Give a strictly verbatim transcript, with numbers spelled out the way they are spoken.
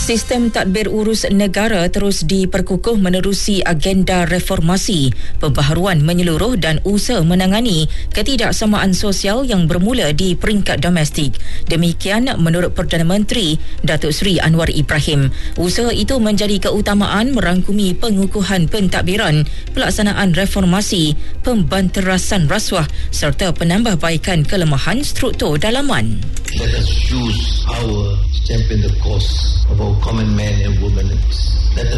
Sistem tadbir urus negara terus diperkukuh menerusi agenda reformasi, pembaharuan menyeluruh dan usaha menangani ketidaksamaan sosial yang bermula di peringkat domestik. Demikian menurut Perdana Menteri Datuk Seri Anwar Ibrahim. Usaha itu menjadi keutamaan merangkumi pengukuhan pentadbiran, pelaksanaan reformasi, pembanterasan rasuah serta penambahbaikan kelemahan struktur dalaman. Let us use power to champion the cause of our common men and women. Let us